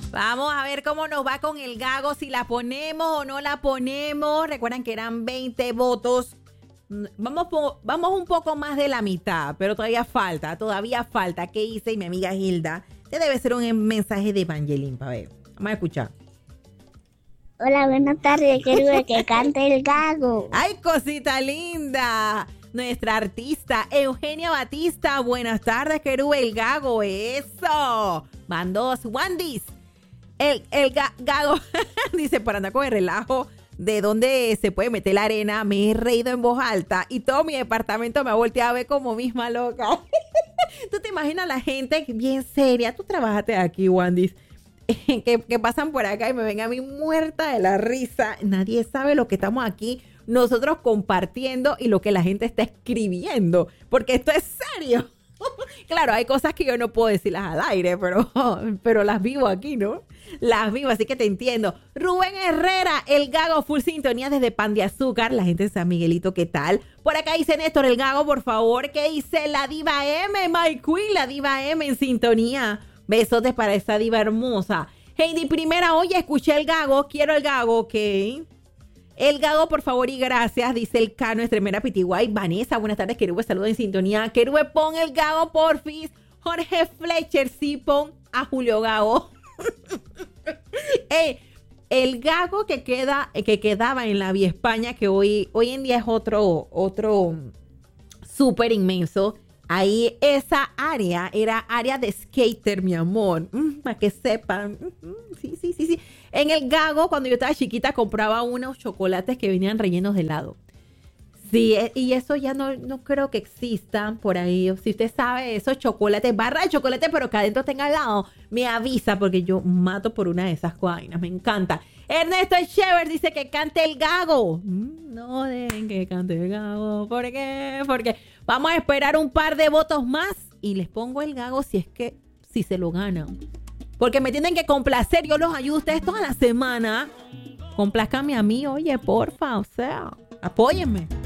Vamos a ver cómo nos va con el gago, si la ponemos o no la ponemos. Recuerdan que eran 20 votos. Vamos un poco más de la mitad, pero todavía falta. ¿Qué hice? Y mi amiga Hilda, te debe ser un mensaje de Evangeline, para ver. Vamos a escuchar. Hola, buenas tardes, quiero que cante el gago. ¡Ay, cosita linda! Nuestra artista Eugenia Batista. Buenas tardes, Querube, el gago. ¡Eso! Van dos, Wandis. El gago dice, para andar con el relajo de dónde se puede meter la arena, me he reído en voz alta y todo mi departamento me ha volteado a ver como misma loca. ¿Tú te imaginas la gente bien seria? Tú trabajaste aquí, Wandis, que pasan por acá y me ven a mí muerta de la risa. Nadie sabe lo que estamos aquí nosotros compartiendo y lo que la gente está escribiendo, porque esto es serio. Claro, hay cosas que yo no puedo decirlas al aire, pero las vivo aquí, ¿no? Las vivo, así que te entiendo. Rubén Herrera, el gago, full sintonía desde Pan de Azúcar. La gente de San Miguelito, ¿qué tal? Por acá dice Néstor, el gago, por favor. ¿Qué dice la diva M? My Queen, la diva M en sintonía. Besotes para esa diva hermosa. Heidi Primera, oye, escuché el gago, quiero el gago, ¿ok? El gago, por favor y gracias, dice el Cano, Estremera Pitiguay. Vanessa, buenas tardes, Querube, saludos en sintonía. Querube, pon el gago, porfis. Jorge Fletcher, sí, pon a Julio Gago. El gago que quedaba en la Vía España, que hoy en día es otro súper inmenso. Ahí esa área era área de skater, mi amor. Para que sepan. Sí. En el gago, cuando yo estaba chiquita, compraba unos chocolates que venían rellenos de helado. Sí, y eso ya no creo que existan por ahí. Si usted sabe esos chocolates, barra de chocolate, pero que adentro tenga helado, me avisa porque yo mato por una de esas vainas. Me encanta. Ernesto Echever dice que cante el gago. No dejen que cante el gago. ¿Por qué? Porque vamos a esperar un par de votos más y les pongo el gago si se lo ganan. Porque me tienen que complacer. Yo los ayudo a ustedes toda la semana. Complázcanme a mí, oye, porfa. O sea, apóyenme.